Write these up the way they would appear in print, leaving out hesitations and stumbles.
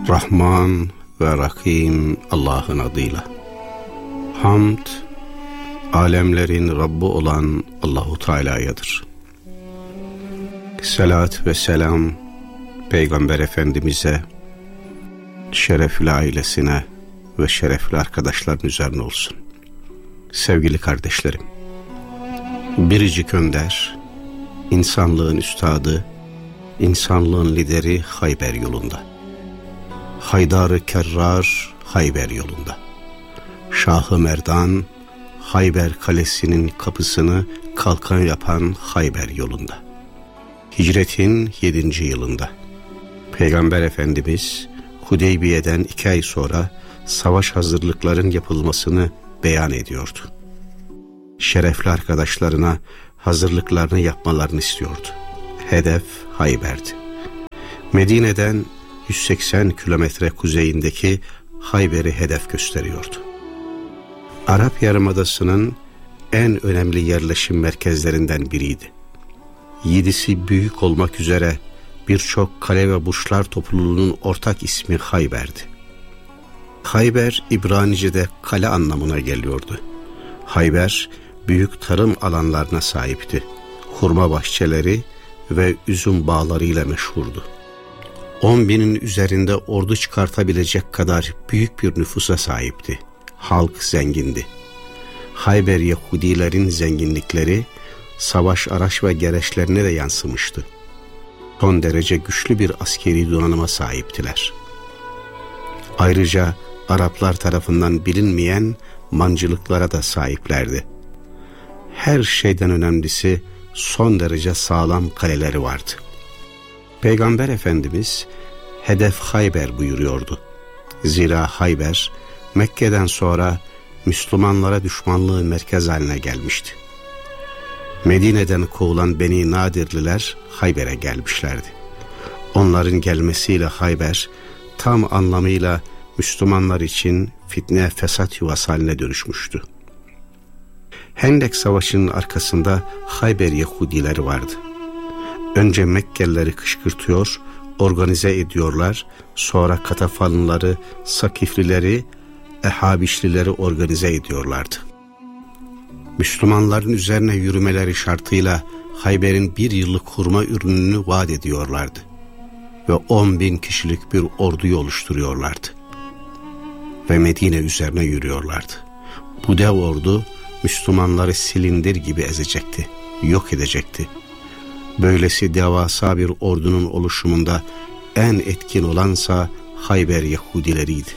Rahman ve Rahim Allah'ın adıyla. Hamd, alemlerin Rabbi olan Allahu Teala'yadır. Salat ve selam Peygamber Efendimiz'e, şerefli ailesine ve şerefli arkadaşların üzerine olsun. Sevgili kardeşlerim, biricik önder, insanlığın üstadı, insanlığın lideri Hayber yolunda. Haydar-ı Kerrar Hayber yolunda. Şah-ı Merdan Hayber Kalesi'nin kapısını kalkan yapan Hayber yolunda. Hicretin 7. yılında. Peygamber Efendimiz Hudeybiye'den 2 ay sonra savaş hazırlıkların yapılmasını beyan ediyordu. Şerefli arkadaşlarına hazırlıklarını yapmalarını istiyordu. Hedef Hayber'di. Medine'den 180 kilometre kuzeyindeki Hayber'i hedef gösteriyordu. Arap Yarımadası'nın en önemli yerleşim merkezlerinden biriydi. 7'si büyük olmak üzere birçok kale ve burçlar topluluğunun ortak ismi Hayber'di. Hayber, İbranice'de kale anlamına geliyordu. Hayber, büyük tarım alanlarına sahipti. Hurma bahçeleri ve üzüm bağlarıyla meşhurdu. 10.000'in üzerinde ordu çıkartabilecek kadar büyük bir nüfusa sahipti. Halk zengindi. Hayber Yahudilerin zenginlikleri savaş araç ve gereçlerine de yansımıştı. Son derece güçlü bir askeri donanıma sahiptiler. Ayrıca Araplar tarafından bilinmeyen mancılıklara da sahiplerdi. Her şeyden önemlisi son derece sağlam kaleleri vardı. Peygamber Efendimiz hedef Hayber buyuruyordu. Zira Hayber Mekke'den sonra Müslümanlara düşmanlığın merkez haline gelmişti. Medine'den kovulan Beni Nadirliler Hayber'e gelmişlerdi. Onların gelmesiyle Hayber tam anlamıyla Müslümanlar için fitne fesat yuvası haline dönüşmüştü. Hendek Savaşı'nın arkasında Hayber Yahudileri vardı. Önce Mekkelileri kışkırtıyor, organize ediyorlar, sonra Katafanlıları, Sakiflileri, Ehabişlileri organize ediyorlardı. Müslümanların üzerine yürümeleri şartıyla Hayber'in 1 yıllık hurma ürününü vaat ediyorlardı ve 10.000 kişilik bir orduyu oluşturuyorlardı ve Medine üzerine yürüyorlardı. Bu dev ordu Müslümanları silindir gibi ezecekti, yok edecekti. Böylesi devasa bir ordunun oluşumunda en etkin olansa Hayber Yahudileriydi.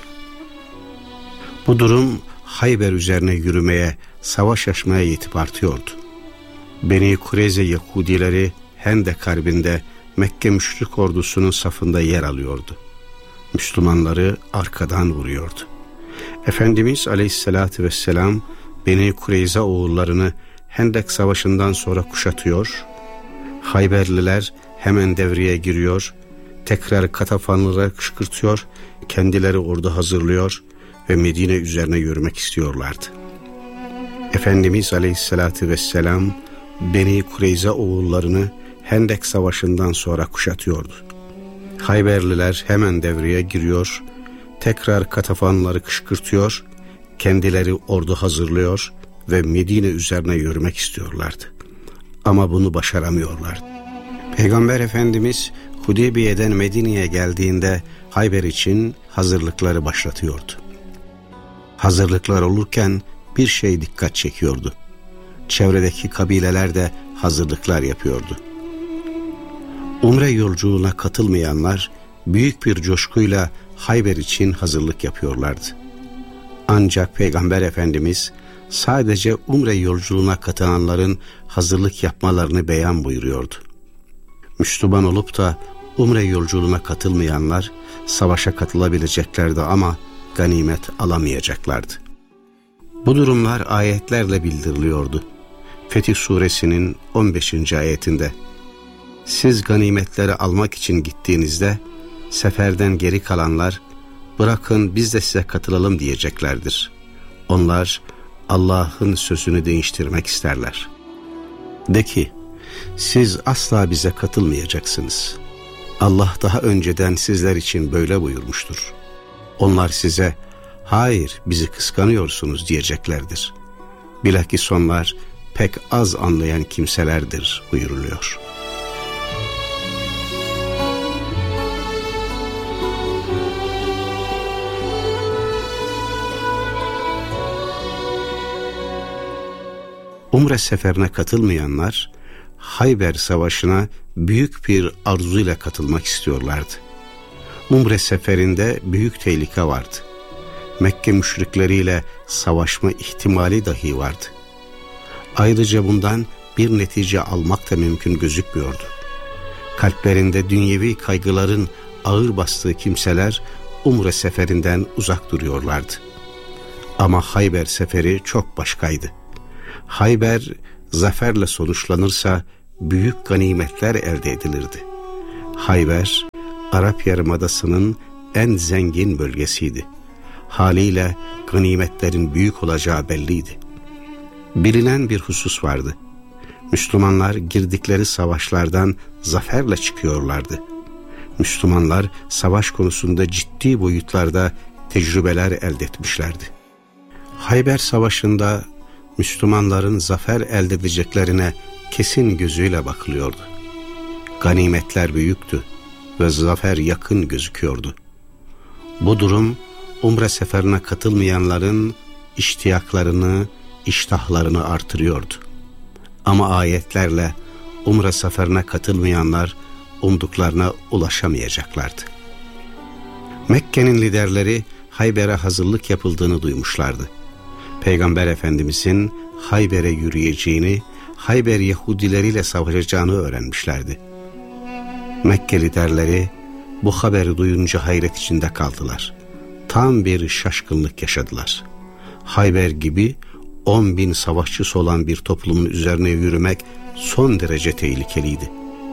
Bu durum Hayber üzerine yürümeye, savaş açmaya yetip artıyordu. Beni Kureyze Yahudileri Hendek Harbi'nde Mekke müşrik ordusunun safında yer alıyordu. Müslümanları arkadan vuruyordu. Efendimiz Aleyhisselatü Vesselam Beni Kureyze oğullarını Hendek Savaşı'ndan sonra kuşatıyor, Hayberliler hemen devreye giriyor, tekrar Katafanlılara kışkırtıyor, kendileri ordu hazırlıyor ve Medine üzerine yürümek istiyorlardı. Efendimiz Aleyhisselatü Vesselam Beni Kureyze oğullarını Hendek Savaşı'ndan sonra kuşatıyordu. Hayberliler hemen devreye giriyor, tekrar Katafanlıları kışkırtıyor, kendileri ordu hazırlıyor ve Medine üzerine yürümek istiyorlardı. Ama bunu başaramıyorlardı. Peygamber Efendimiz Hudeybiye'den Medine'ye geldiğinde Hayber için hazırlıkları başlatıyordu. Hazırlıklar olurken bir şey dikkat çekiyordu. Çevredeki kabileler de hazırlıklar yapıyordu. Umre yolculuğuna katılmayanlar büyük bir coşkuyla Hayber için hazırlık yapıyorlardı. Ancak Peygamber Efendimiz sadece Umre yolculuğuna katılanların hazırlık yapmalarını beyan buyuruyordu. Müslüman olup da Umre yolculuğuna katılmayanlar savaşa katılabileceklerdi ama ganimet alamayacaklardı. Bu durumlar ayetlerle bildiriliyordu. Fetih Suresinin 15. ayetinde siz ganimetleri almak için gittiğinizde seferden geri kalanlar bırakın biz de size katılalım diyeceklerdir. Onlar Allah'ın sözünü değiştirmek isterler. De ki siz asla bize katılmayacaksınız. Allah daha önceden sizler için böyle buyurmuştur. Onlar size hayır bizi kıskanıyorsunuz diyeceklerdir. Bilakis onlar pek az anlayan kimselerdir buyuruluyor. Umre seferine katılmayanlar Hayber Savaşı'na büyük bir arzuyla katılmak istiyorlardı. Umre seferinde büyük tehlike vardı. Mekke müşrikleriyle savaşma ihtimali dahi vardı. Ayrıca bundan bir netice almak da mümkün gözükmüyordu. Kalplerinde dünyevi kaygıların ağır bastığı kimseler Umre seferinden uzak duruyorlardı. Ama Hayber seferi çok başkaydı. Hayber zaferle sonuçlanırsa büyük ganimetler elde edilirdi. Hayber, Arap Yarımadası'nın en zengin bölgesiydi. Haliyle ganimetlerin büyük olacağı belliydi. Bilinen bir husus vardı. Müslümanlar girdikleri savaşlardan zaferle çıkıyorlardı. Müslümanlar savaş konusunda ciddi boyutlarda tecrübeler elde etmişlerdi. Hayber Savaşı'nda Müslümanların zafer elde edeceklerine kesin gözüyle bakılıyordu. Ganimetler büyüktü ve zafer yakın gözüküyordu. Bu durum Umre seferine katılmayanların iştiyaklarını, iştahlarını artırıyordu. Ama ayetlerle Umre seferine katılmayanlar umduklarına ulaşamayacaklardı. Mekke'nin liderleri Hayber'e hazırlık yapıldığını duymuşlardı. Peygamber Efendimizin Hayber'e yürüyeceğini, Hayber Yahudileriyle savaşacağını öğrenmişlerdi. Mekke liderleri bu haberi duyunca hayret içinde kaldılar. Tam bir şaşkınlık yaşadılar. Hayber gibi 10.000 savaşçısı olan bir toplumun üzerine yürümek son derece tehlikeliydi.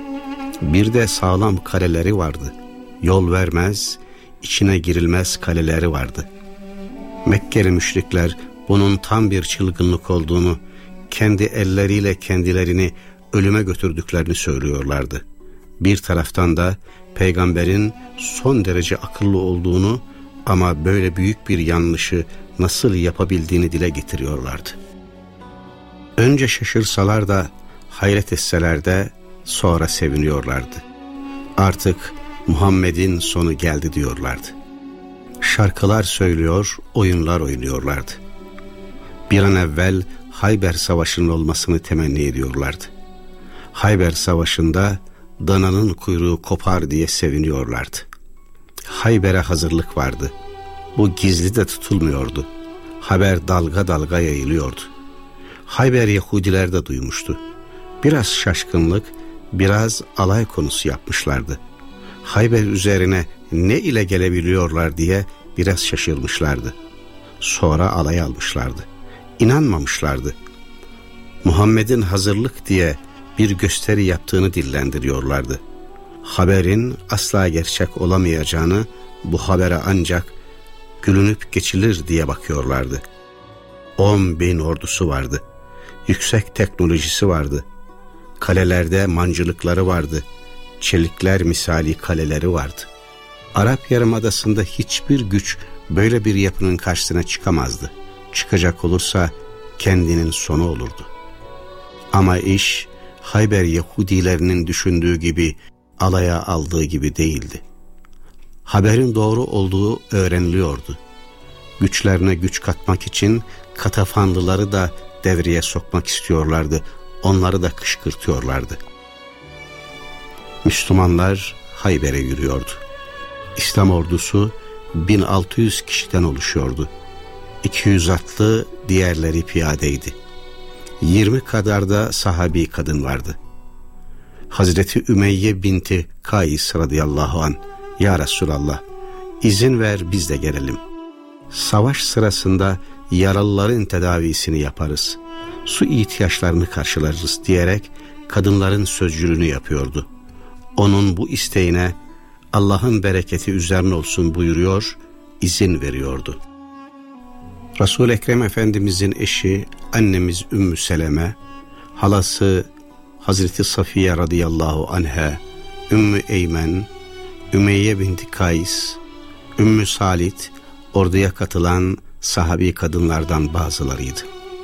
Bir de sağlam kaleleri vardı. Yol vermez, içine girilmez kaleleri vardı. Mekkeli müşrikler bunun tam bir çılgınlık olduğunu, kendi elleriyle kendilerini ölüme götürdüklerini söylüyorlardı. Bir taraftan da peygamberin son derece akıllı olduğunu ama böyle büyük bir yanlışı nasıl yapabildiğini dile getiriyorlardı. Önce şaşırsalar da hayret etseler de sonra seviniyorlardı. Artık Muhammed'in sonu geldi diyorlardı. Şarkılar söylüyor, oyunlar oynuyorlardı. Bir an evvel Hayber Savaşı'nın olmasını temenni ediyorlardı. Hayber Savaşı'nda dananın kuyruğu kopar diye seviniyorlardı. Hayber'e hazırlık vardı. Bu gizli de tutulmuyordu. Haber dalga dalga yayılıyordu. Hayber Yahudiler de duymuştu. Biraz şaşkınlık, biraz alay konusu yapmışlardı. Hayber üzerine ne ile gelebiliyorlar diye biraz şaşırmışlardı. Sonra alay almışlardı. İnanmamışlardı. Muhammed'in hazırlık diye bir gösteri yaptığını dillendiriyorlardı. Haberin asla gerçek olamayacağını, bu habere ancak gülünüp geçilir diye bakıyorlardı. 10.000 ordusu vardı. Yüksek teknolojisi vardı. Kalelerde mancınıkları vardı. Çelikler misali kaleleri vardı. Arap Yarımadası'nda hiçbir güç böyle bir yapının karşısına çıkamazdı. Çıkacak olursa kendinin sonu olurdu. Ama iş Hayber Yahudilerinin düşündüğü gibi, alaya aldığı gibi değildi. Haberin doğru olduğu öğreniliyordu. Güçlerine güç katmak için Katafanlıları da devreye sokmak istiyorlardı. Onları da kışkırtıyorlardı. Müslümanlar Hayber'e yürüyordu. İslam ordusu 1600 kişiden oluşuyordu. 200 atlı, diğerleri piyadeydi. 20 kadar da sahabi kadın vardı. Hazreti Ümeyye binti Kays radıyallahu an, ya Resulallah, izin ver biz de gelelim. Savaş sırasında yaralıların tedavisini yaparız, su ihtiyaçlarını karşılarız diyerek kadınların sözcülüğünü yapıyordu. Onun bu isteğine Allah'ın bereketi üzerine olsun buyuruyor, izin veriyordu. Resul-i Ekrem Efendimizin eşi annemiz Ümmü Seleme, halası Hazreti Safiye radıyallahu anha, Ümmü Eymen, Ümeyye binti Kays, Ümmü Salit, orduya katılan sahabi kadınlardan bazılarıydı.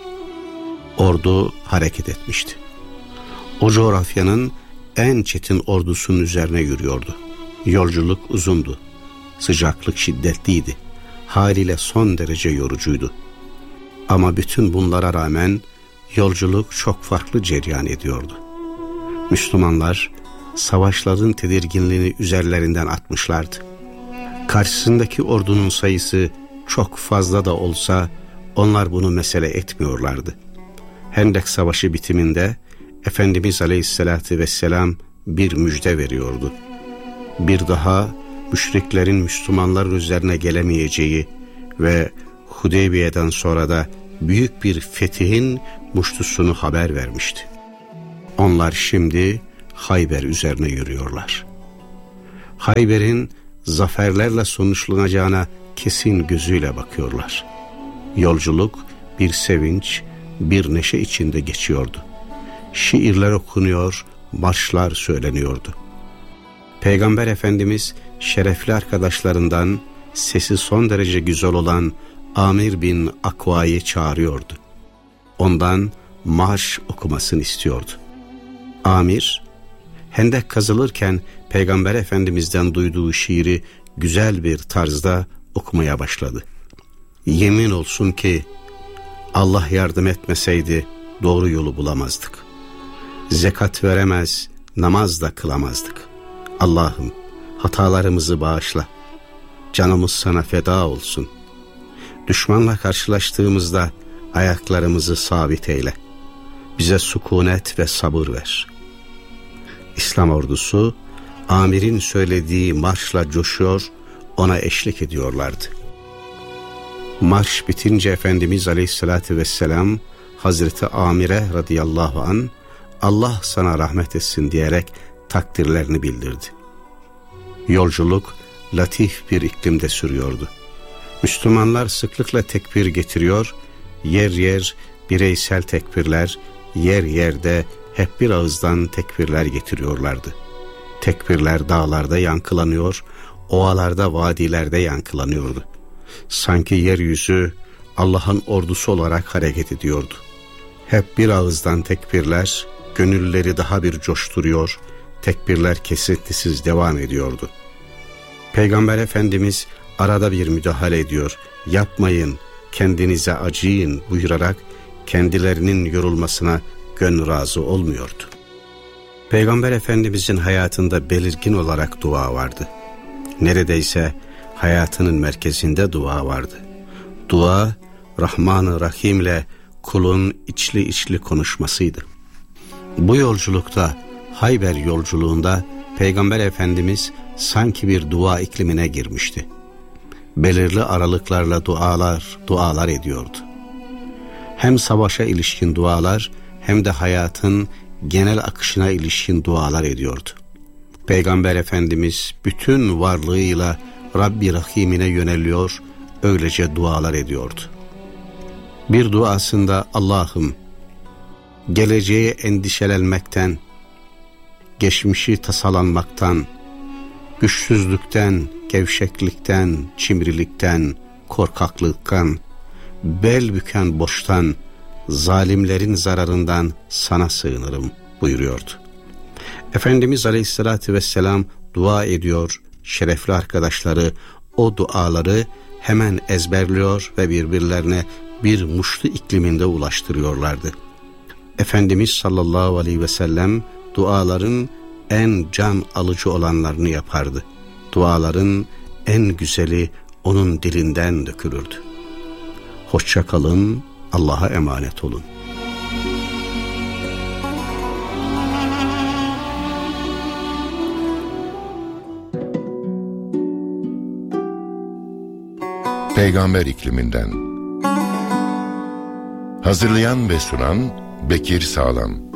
Ordu hareket etmişti. O coğrafyanın en çetin ordusunun üzerine yürüyordu. Yolculuk uzundu. Sıcaklık şiddetliydi. Haliyle son derece yorucuydu. Ama bütün bunlara rağmen yolculuk çok farklı cereyan ediyordu. Müslümanlar savaşların tedirginliğini üzerlerinden atmışlardı. Karşısındaki ordunun sayısı çok fazla da olsa onlar bunu mesele etmiyorlardı. Hendek Savaşı bitiminde Efendimiz Aleyhisselatü Vesselam bir müjde veriyordu. Bir daha müşriklerin Müslümanların üzerine gelemeyeceği ve Hudeybiye'den sonra da büyük bir fetihin muştusunu haber vermişti. Onlar şimdi Hayber üzerine yürüyorlar. Hayber'in zaferlerle sonuçlanacağına kesin gözüyle bakıyorlar. Yolculuk bir sevinç, bir neşe içinde geçiyordu. Şiirler okunuyor, marşlar söyleniyordu. Peygamber Efendimiz şerefli arkadaşlarından sesi son derece güzel olan Amir bin Akva'yı çağırıyordu. Ondan marş okumasını istiyordu. Amir, hendek kazılırken Peygamber Efendimiz'den duyduğu şiiri güzel bir tarzda okumaya başladı. Yemin olsun ki Allah yardım etmeseydi doğru yolu bulamazdık. Zekat veremez, namaz da kılamazdık. Allah'ım hatalarımızı bağışla. Canımız sana feda olsun. Düşmanla karşılaştığımızda ayaklarımızı sabit eyle. Bize sükunet ve sabır ver. İslam ordusu Amir'in söylediği marşla coşuyor, ona eşlik ediyorlardı. Marş bitince Efendimiz Aleyhisselatü Vesselam Hazreti Amir'e radıyallahu an Allah sana rahmet etsin diyerek takdirlerini bildirdi. Yolculuk latif bir iklimde sürüyordu. Müslümanlar sıklıkla tekbir getiriyor, yer yer bireysel tekbirler, yer yerde hep bir ağızdan tekbirler getiriyorlardı. Tekbirler dağlarda yankılanıyor, ovalarda, vadilerde yankılanıyordu. Sanki yeryüzü Allah'ın ordusu olarak hareket ediyordu. Hep bir ağızdan tekbirler, gönülleri daha bir coşturuyor, tekbirler kesintisiz devam ediyordu. Peygamber Efendimiz arada bir müdahale ediyor, yapmayın, kendinize acıyın buyurarak kendilerinin yorulmasına gönül razı olmuyordu. Peygamber Efendimizin hayatında belirgin olarak dua vardı. Neredeyse hayatının merkezinde dua vardı. Dua, Rahman-ı Rahim'le kulun içli içli konuşmasıydı. Bu yolculukta, Hayber yolculuğunda Peygamber Efendimiz sanki bir dua iklimine girmişti. Belirli aralıklarla dualar ediyordu. Hem savaşa ilişkin dualar hem de hayatın genel akışına ilişkin dualar ediyordu. Peygamber Efendimiz bütün varlığıyla Rabbi Rahim'ine yöneliyor, öylece dualar ediyordu. Bir duasında Allah'ım geleceğe endişelenmekten, geçmişi tasalanmaktan, güçsüzlükten, gevşeklikten, cimrilikten, korkaklıktan, bel büken boştan, zalimlerin zararından sana sığınırım buyuruyordu. Efendimiz Aleyhisselatü Vesselam dua ediyor, şerefli arkadaşları o duaları hemen ezberliyor ve birbirlerine bir muştu ikliminde ulaştırıyorlardı. Efendimiz sallallahu aleyhi ve sellem duaların en can alıcı olanlarını yapardı. Duaların en güzeli onun dilinden dökülürdü. Hoşça kalın, Allah'a emanet olun. Peygamber ikliminden. Hazırlayan ve sunan Bekir Sağlam.